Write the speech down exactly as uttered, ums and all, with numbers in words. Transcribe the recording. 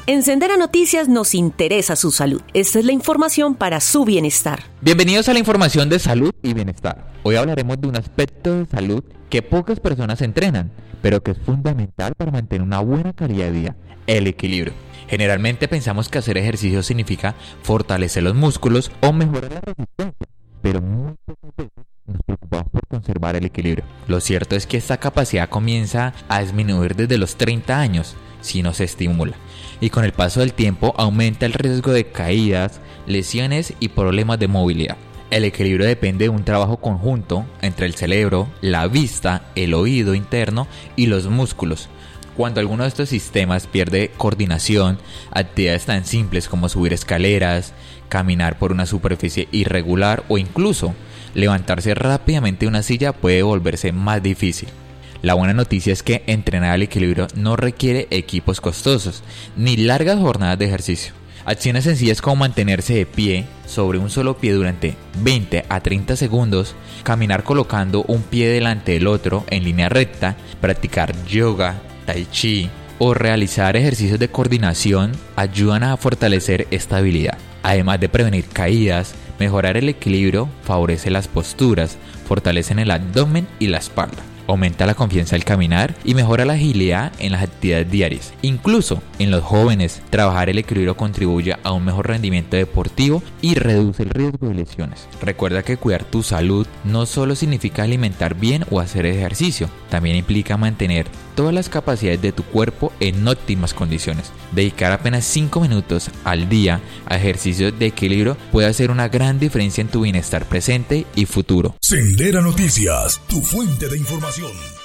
En Sendera Noticias nos interesa su salud. Esta es la información para su bienestar. Bienvenidos a la información de salud y bienestar. Hoy hablaremos de un aspecto de salud que pocas personas entrenan, pero que es fundamental para mantener una buena calidad de vida: el equilibrio. Generalmente pensamos que hacer ejercicio significa fortalecer los músculos o mejorar la resistencia, pero muy pocas veces nos preocupamos por conservar el equilibrio. Lo cierto es que esta capacidad comienza a disminuir desde los treinta años si no se estimula, y con el paso del tiempo aumenta el riesgo de caídas, lesiones y problemas de movilidad. El equilibrio depende de un trabajo conjunto entre el cerebro, la vista, el oído interno y los músculos. Cuando alguno de estos sistemas pierde coordinación, actividades tan simples como subir escaleras, caminar por una superficie irregular o incluso levantarse rápidamente de una silla puede volverse más difícil. La buena noticia es que entrenar el equilibrio no requiere equipos costosos ni largas jornadas de ejercicio. Acciones sencillas como mantenerse de pie sobre un solo pie durante veinte a treinta segundos, caminar colocando un pie delante del otro en línea recta, practicar yoga, tai chi o realizar ejercicios de coordinación ayudan a fortalecer esta habilidad. Además de prevenir caídas, mejorar el equilibrio favorece las posturas, fortalecen el abdomen y la espalda, aumenta la confianza al caminar y mejora la agilidad en las actividades diarias. Incluso en los jóvenes, trabajar el equilibrio contribuye a un mejor rendimiento deportivo y reduce el riesgo de lesiones. Recuerda que cuidar tu salud no solo significa alimentar bien o hacer ejercicio, también implica mantener todas las capacidades de tu cuerpo en óptimas condiciones. Dedicar apenas cinco minutos al día a ejercicios de equilibrio puede hacer una gran diferencia en tu bienestar presente y futuro. Sendera Noticias, tu fuente de información.